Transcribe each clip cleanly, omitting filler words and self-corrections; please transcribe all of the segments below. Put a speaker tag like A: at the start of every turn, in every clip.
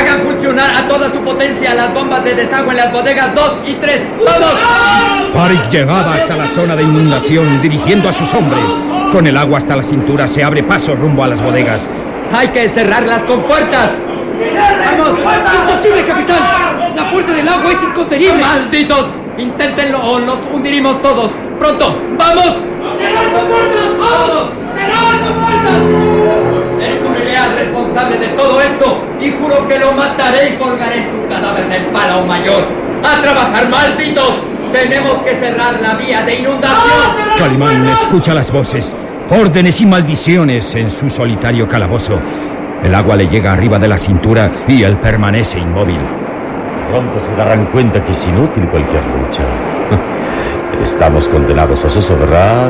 A: Hagan funcionar a toda su potencia las bombas de desagüe en las bodegas 2 y 3. ¡Vamos!
B: Farik llegaba hasta la zona de inundación, dirigiendo a sus hombres. Con el agua hasta la cintura, se abre paso rumbo a las bodegas.
A: ¡Hay que cerrar las compuertas! ¡Vamos! ¡Imposible, capitán! ¡La fuerza del agua es incontenible! ¡Malditos! Inténtenlo o los hundiremos todos. ¡Pronto! ¡Vamos! ¡Cerrar compuertas! ¡Vamos! ¡Cerrar compuertas! Descubriré al responsable de todo esto y juro que lo mataré y colgaré su cadáver del páramo mayor. ¡A trabajar, malditos! ¡Tenemos que cerrar la vía de inundación!
B: Calimán escucha las voces, órdenes y maldiciones en su solitario calabozo. El agua le llega arriba de la cintura y él permanece inmóvil.
C: Pronto se darán cuenta que es inútil cualquier lucha. Estamos condenados a zozobrar.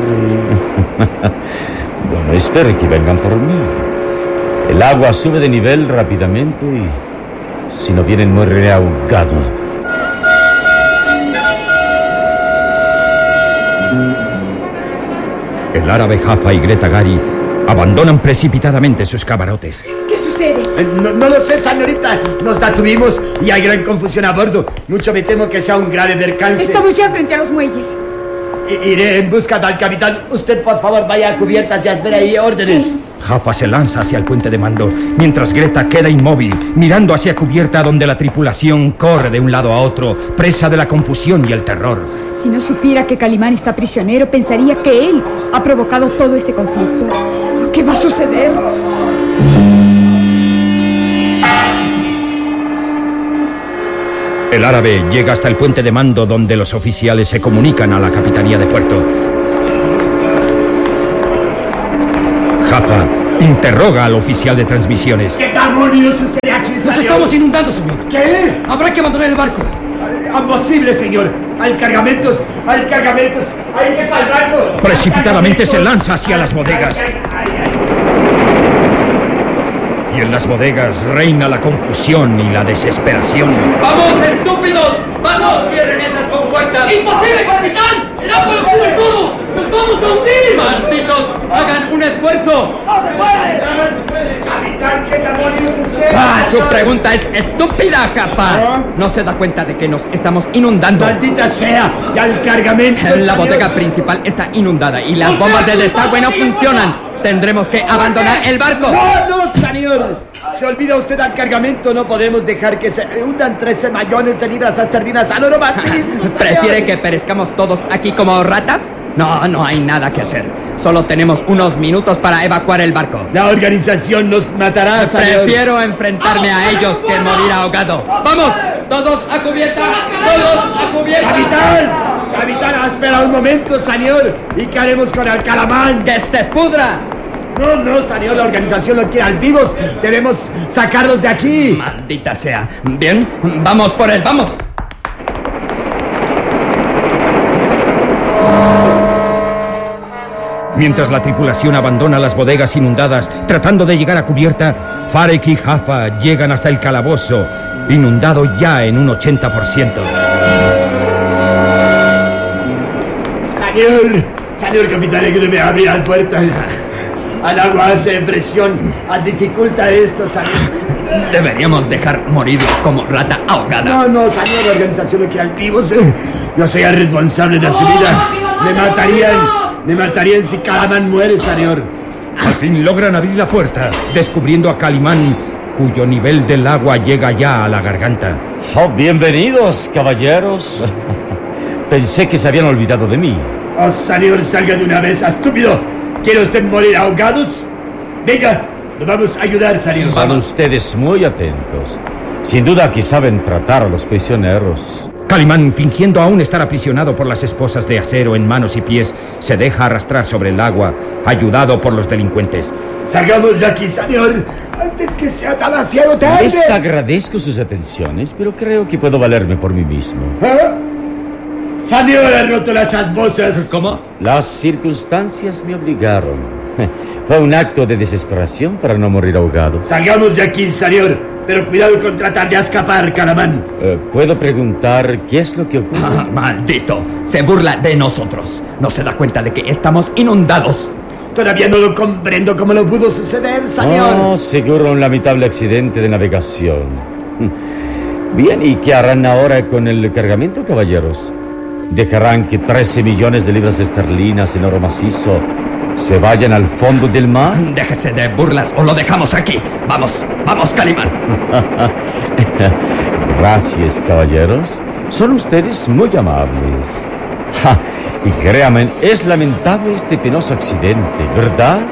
C: Bueno, espero que vengan por mí. El agua sube de nivel rápidamente y si no vienen moriré ahogado.
B: El árabe Jaffa y Greta Gary abandonan precipitadamente sus camarotes.
D: ¿Qué sucede?
E: No lo sé, señorita. Nos detuvimos y hay gran confusión a bordo. Mucho me temo que sea un grave percance.
D: Estamos ya frente a los muelles.
E: Iré en busca del capitán. Usted, por favor, vaya a cubiertas y espera ahí órdenes.
D: Sí.
B: Jaffa se lanza hacia el puente de mando, mientras Greta queda inmóvil, mirando hacia cubierta donde la tripulación corre de un lado a otro, presa de la confusión y el terror.
D: Si no supiera que Calimán está prisionero, pensaría que él ha provocado todo este conflicto. ¿Qué va a suceder?
B: El árabe llega hasta el puente de mando donde los oficiales se comunican a la capitanía de puerto. Jaffa interroga al oficial de transmisiones.
E: ¿Qué demonios sucede aquí, señor?
A: ¡Nos estamos inundando, señor!
E: ¿Qué?
A: ¡Habrá que abandonar el barco!
E: Imposible, señor. Hay cargamentos. Hay que salvarlo.
B: Precipitadamente se lanza hacia las bodegas. Y en las bodegas reina la confusión y la desesperación.
A: ¡Vamos, estúpidos! ¡Vamos, cierren esas compuertas! ¡Imposible, capitán! ¡El agua lo cubre todo! ¡Nos vamos a hundir! ¡Malditos! ¡Hagan un esfuerzo! ¡No se puede!
E: Capitán, ¿qué demonios sucede?
A: Su pregunta es estúpida, Jaffa. ¿No se da cuenta de que nos estamos inundando?
E: Maldita sea. Ya el cargamento.
A: La bodega principal está inundada y las bombas de desagüe no funcionan. Tendremos que abandonar el barco.
E: No, señor. Se olvida usted al cargamento. No podemos dejar que se hundan 13 millones de libras esterlinas a oro macizo.
A: ¿Prefiere que perezcamos todos aquí como ratas? No hay nada que hacer. Solo tenemos unos minutos para evacuar el barco.
E: La organización nos matará, señor.
A: Prefiero enfrentarme a ellos que morir ahogado. ¡Vamos! ¡Todos a cubierta! ¡Todos a cubierta!
E: ¡Capitán, espera un momento, señor! ¿Y qué haremos con el Calamán?
A: ¡Que se pudra!
E: No, señor, la organización lo quiere al vivos. Debemos sacarlos de aquí.
A: Maldita sea. Bien, vamos por él, vamos.
B: Mientras la tripulación abandona las bodegas inundadas, tratando de llegar a cubierta, Farik y Jaffa llegan hasta el calabozo, inundado ya en un 80%.
E: Señor capitán, ayúdeme a abrir las puertas. Al agua hace presión, dificulta esto, señor.
A: Deberíamos dejar morir como rata ahogada.
E: No, señor, la organización lo quiere al vivos. Yo soy el responsable de su vida. Me matarían si Calimán muere, señor.
B: Al fin logran abrir la puerta, descubriendo a Calimán, cuyo nivel del agua llega ya a la garganta.
C: Oh, bienvenidos, caballeros. Pensé que se habían olvidado de mí.
E: Oh, señor, salga de una vez, estúpido. ¿Quiere usted morir ahogados? Venga, nos vamos a ayudar, señor.
C: Son ustedes muy atentos. Sin duda que saben tratar a los prisioneros.
B: Calimán, fingiendo aún estar aprisionado por las esposas de acero en manos y pies, se deja arrastrar sobre el agua, ayudado por los delincuentes.
E: Salgamos de aquí, señor, antes que sea demasiado tarde.
C: Les agradezco sus atenciones, pero creo que puedo valerme por mí mismo.
E: Señor, ha roto las esposas.
A: ¿Cómo?
C: Las circunstancias me obligaron. Fue un acto de desesperación para no morir ahogado.
E: Salgamos de aquí, señor, pero cuidado con tratar de escapar, Calamán.
C: ¿Puedo preguntar qué es lo que ocurre?
A: ¡Maldito! Se burla de nosotros. No se da cuenta de que estamos inundados.
E: Todavía no lo comprendo cómo lo pudo suceder, señor.
C: Oh, seguro un lamentable accidente de navegación. Bien, ¿y qué harán ahora con el cargamento, caballeros? ¿Dejarán que 13 millones de libras esterlinas en oro macizo se vayan al fondo del mar?
A: Déjese de burlas o lo dejamos aquí. Vamos, vamos, Calimán.
C: Gracias, caballeros. Son ustedes muy amables. Y créanme, es lamentable este penoso accidente, ¿verdad?